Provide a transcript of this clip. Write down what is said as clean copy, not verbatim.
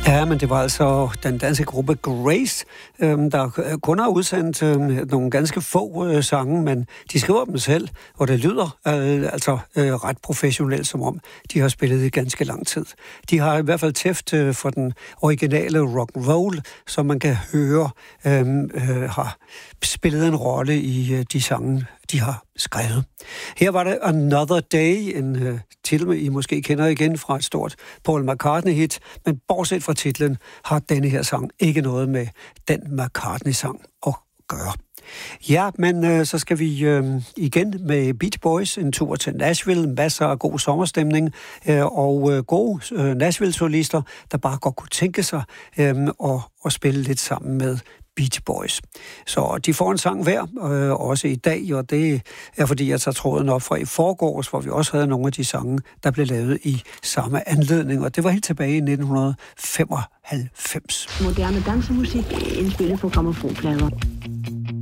Ja, men det var altså den danske gruppe Grace, der kun har udsendt nogle ganske få sange, men de skriver dem selv, og det lyder ret professionelt, som om de har spillet i ganske lang tid. De har i hvert fald tæft for den originale rock and roll, som man kan høre har spillet en rolle i de sange, de har skrevet. Her var det Another Day, en titel, I måske kender igen fra et stort Paul McCartney-hit, men bortset fra titlen har denne her sang ikke noget med den McCartney-sang at gøre. Ja, men så skal vi igen med Beach Boys, en tur til Nashville, masser af god sommerstemning og gode Nashville-solister, der bare godt kunne tænke sig at spille lidt sammen med Beach Boys. Så de får en sang hver, også i dag, og det er fordi, jeg tager tråden op fra i forgårs, hvor vi også havde nogle af de sange, der blev lavet i samme anledning, og det var helt tilbage i 1995. Moderne dansemusik indspillet på grammofonplader.